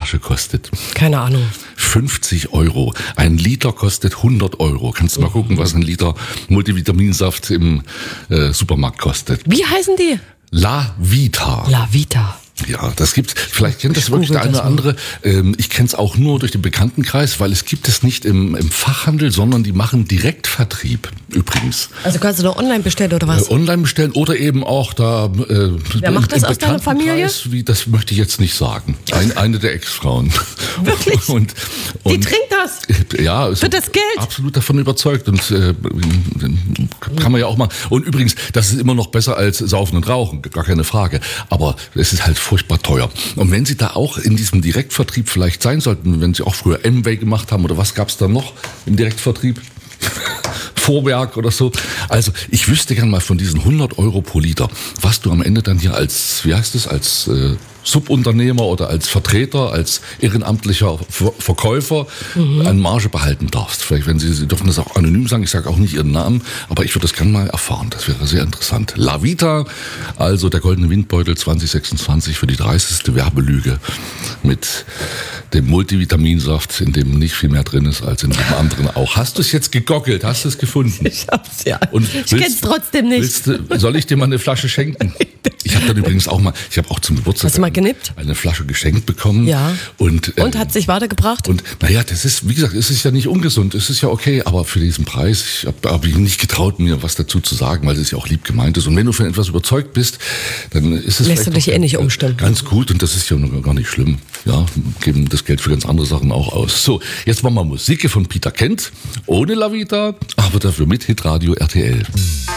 Flasche kostet? Keine Ahnung. 50 Euro. Ein Liter kostet 100 Euro. Kannst du mal gucken, was ein Liter Multivitaminsaft im Supermarkt kostet. Wie heißen die? La Vita. La Vita. Ja, das gibt's. Vielleicht kennt das wirklich der eine oder andere. Ich kenne es auch nur durch den Bekanntenkreis, weil es gibt es nicht im Fachhandel, sondern die machen Direktvertrieb übrigens. Also kannst du noch online bestellen oder was? Online bestellen oder eben auch da. Wer macht das aus deiner Familie? Das möchte ich jetzt nicht sagen. Eine der Ex-Frauen. Wirklich? Und die trinkt das? Ja. Für das Geld? Absolut davon überzeugt. Und kann man ja auch mal. Und übrigens, das ist immer noch besser als Saufen und Rauchen, gar keine Frage. Aber es ist halt furchtbar teuer. Und wenn Sie da auch in diesem Direktvertrieb vielleicht sein sollten, wenn Sie auch früher Amway gemacht haben oder was gab es da noch im Direktvertrieb? Vorwerk oder so. Also ich wüsste gern mal von diesen 100 Euro pro Liter, was du am Ende dann hier als, wie heißt es, als Subunternehmer oder als Vertreter, als ehrenamtlicher Verkäufer an Marge behalten darfst. Vielleicht, wenn Sie dürfen das auch anonym sagen, ich sage auch nicht Ihren Namen, aber ich würde das gerne mal erfahren. Das wäre sehr interessant. La Vita, also der goldene Windbeutel 2026 für die 30. Werbelüge mit dem Multivitaminsaft, in dem nicht viel mehr drin ist als in dem anderen auch. Hast du es jetzt gegoogelt? Hast du es gefunden? Ich hab's ja. Und ich kenn's trotzdem nicht. Soll ich dir mal eine Flasche schenken? Ich habe dann übrigens auch mal, ich habe auch zum Geburtstag eine Flasche geschenkt bekommen. Ja. Und hat sich weitergebracht? Und naja, das ist, wie gesagt, es ist ja nicht ungesund, es ist ja okay, aber für diesen Preis, ich habe mich nicht getraut, mir was dazu zu sagen, weil es ja auch lieb gemeint ist. Und wenn du von etwas überzeugt bist, dann ist es lässt du dich nicht umstimmen. Ganz gut und das ist ja gar nicht schlimm. Ja, geben das Geld für ganz andere Sachen auch aus. So, jetzt machen wir Musik von Peter Kent, ohne La Vita, aber dafür mit Hitradio RTL.